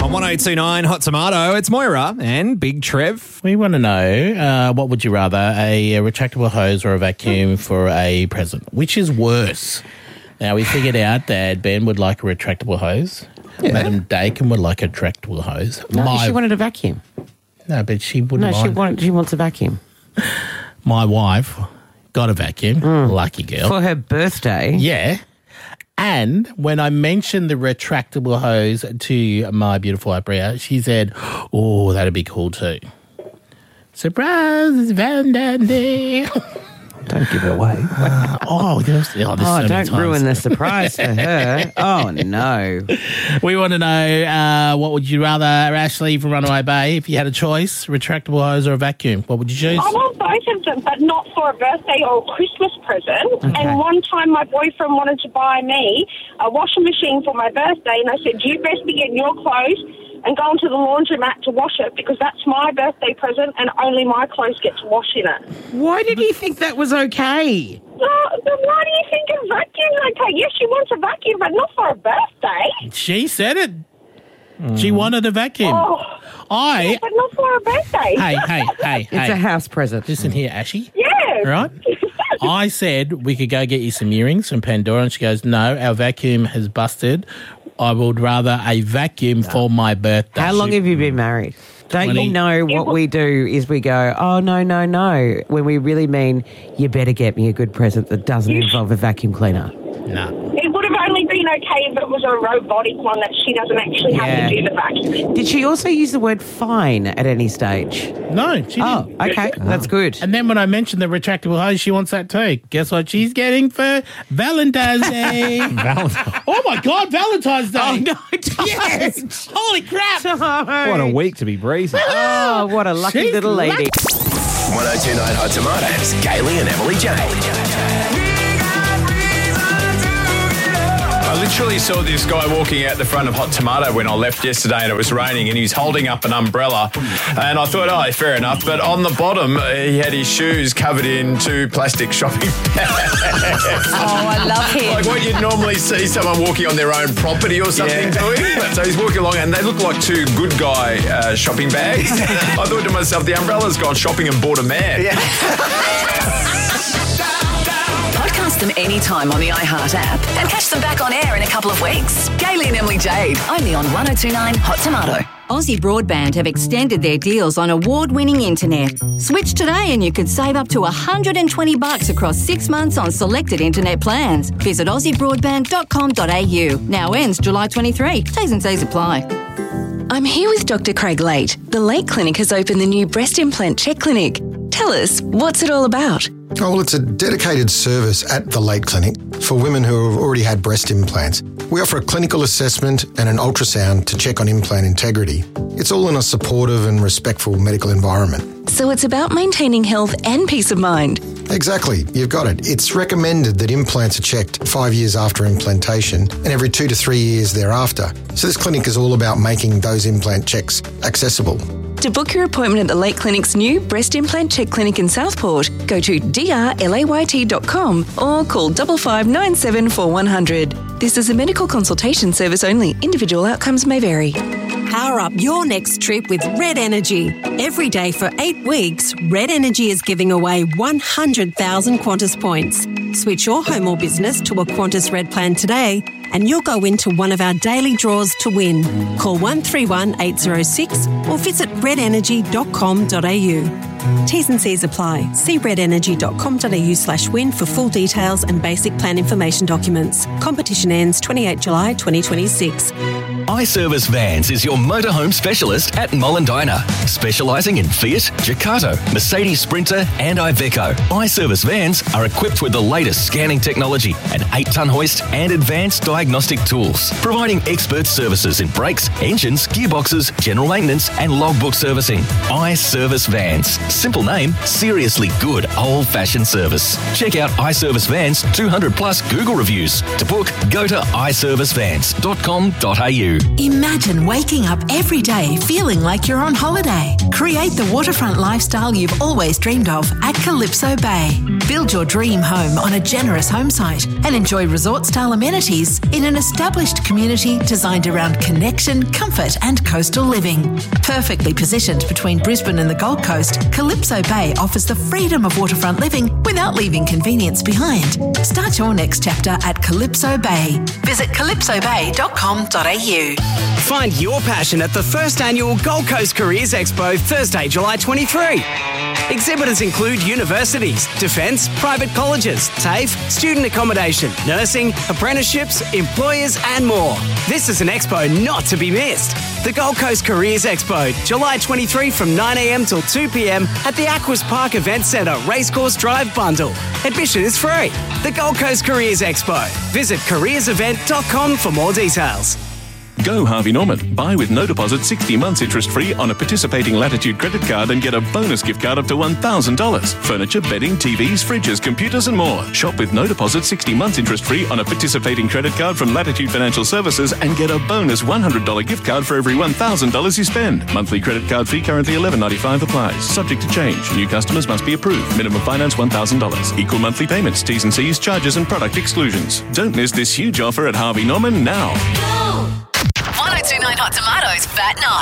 On 1029 Hot Tomato, it's Moira and Big Trev. We want to know, what would you rather, a retractable hose or a vacuum for a present? Which is worse? Now, we figured out that Ben would like a retractable hose. Yeah. Madam Dakin would like a retractable hose. No, she wanted a vacuum. No, but she wouldn't mind. She wants a vacuum. My wife got a vacuum. Lucky girl. For her birthday? Yeah. And when I mentioned the retractable hose to my beautiful Bria, she said, oh, that'd be cool too. Surprise, it's Valentine's Day. Don't give it away. Don't ruin the surprise for her. Oh, no. We want to know, what would you rather, Ashley from Runaway Bay, if you had a choice, retractable hose or a vacuum? What would you choose? I want both of them, but not for a birthday or a Christmas present. Okay. And one time my boyfriend wanted to buy me a washing machine for my birthday, and I said, you best be getting your clothes and going to the laundromat to wash it because that's my birthday present and only my clothes get to wash in it. Why did he think that was okay? Then why do you think a vacuum's okay? Yes, she wants a vacuum, but not for a birthday. She said it. She wanted a vacuum. But not for a birthday. Hey. It's a house present. Listen here, Ashy. Yes. Right? I said we could go get you some earrings from Pandora, and she goes, no, our vacuum has busted. I would rather a vacuum for my birthday. How long have you been married? Don't you know what we do is we go, oh, no, when we really mean you better get me a good present that doesn't involve a vacuum cleaner. No. It would have only been okay if it was a robotic one that she doesn't actually have to do the vacuum. Did she also use the word fine at any stage? No, she didn't. Oh, okay. That's good. And then when I mentioned the retractable hose, she wants that too. Guess what she's getting for Valentine's Day? Oh, my God, Valentine's Day. Oh, no, yes. Holy crap. What a week to be breezing. Oh, what a lucky little lady. 1029 Hot Tomatoes, Kaylee and Emily Jane. I literally saw this guy walking out the front of Hot Tomato when I left yesterday and it was raining and he was holding up an umbrella and I thought, oh, fair enough. But on the bottom, he had his shoes covered in 2 plastic shopping bags. Oh, I love him. Like what you'd normally see someone walking on their own property or something doing. So he's walking along and they look like 2 good guy shopping bags. I thought to myself, the umbrella's gone shopping and bought a man. Yeah. Podcast them anytime on the iHeart app and catch them back on air in a couple of weeks. Kaylee and Emily Jade, only on 1029 Hot Tomato. Aussie Broadband have extended their deals on award-winning internet. Switch today and you could save up to $120 across 6 months on selected internet plans. Visit aussiebroadband.com.au. Now ends July 23. T's and C's apply. I'm here with Dr. Craig Late. The Late Clinic has opened the new breast implant check clinic. Tell us, what's it all about? Oh, well, it's a dedicated service at the Late Clinic for women who have already had breast implants. We offer a clinical assessment and an ultrasound to check on implant integrity. It's all in a supportive and respectful medical environment. So it's about maintaining health and peace of mind. Exactly, you've got it. It's recommended that implants are checked 5 years after implantation and every 2 to 3 years thereafter. So this clinic is all about making those implant checks accessible. To book your appointment at the Late Clinic's new breast implant check clinic in Southport, go to drlayt.com or call 5597 4100. This is a medical consultation service only. Individual outcomes may vary. Power up your next trip with Red Energy. Every day for 8 weeks, Red Energy is giving away 100,000 Qantas points. Switch your home or business to a Qantas Red plan today and you'll go into one of our daily draws to win. Call 131 806 or visit redenergy.com.au. T's and C's apply. See redenergy.com.au/win for full details and basic plan information documents. Competition ends 28 July 2026. iService Vans is your motorhome specialist at Mollendina, specialising in Fiat, Ducato, Mercedes Sprinter and Iveco. iService Vans are equipped with the latest scanning technology, an 8-tonne hoist and advanced diagnostic tools, providing expert services in brakes, engines, gearboxes, general maintenance and logbook servicing. iService Vans. Simple name, seriously good old-fashioned service. Check out iService Vans 200 plus Google reviews. To book, go to iServiceVans.com.au. too. Imagine waking up every day feeling like you're on holiday. Create the waterfront lifestyle you've always dreamed of at Calypso Bay. Build your dream home on a generous home site and enjoy resort-style amenities in an established community designed around connection, comfort and coastal living. Perfectly positioned between Brisbane and the Gold Coast, Calypso Bay offers the freedom of waterfront living without leaving convenience behind. Start your next chapter at Calypso Bay. Visit calypsobay.com.au. Find your passion at the first annual Gold Coast Careers Expo, Thursday, July 23. Exhibitors include universities, defence, private colleges, TAFE, student accommodation, nursing, apprenticeships, employers and more. This is an expo not to be missed. The Gold Coast Careers Expo, July 23 from 9am till 2pm at the Aquas Park Event Centre, Racecourse Drive Bundle. Admission is free. The Gold Coast Careers Expo. Visit careersevent.com for more details. Go Harvey Norman. Buy with no deposit 60 months interest free on a participating Latitude credit card and get a bonus gift card up to $1,000. Furniture, bedding, TVs, fridges, computers and more. Shop with no deposit 60 months interest free on a participating credit card from Latitude Financial Services and get a bonus $100 gift card for every $1,000 you spend. Monthly credit card fee currently $11.95 applies. Subject to change. New customers must be approved. Minimum finance $1,000. Equal monthly payments, T's and C's, charges and product exclusions. Don't miss this huge offer at Harvey Norman now. 1029 Hot Tomatoes, Fat Night.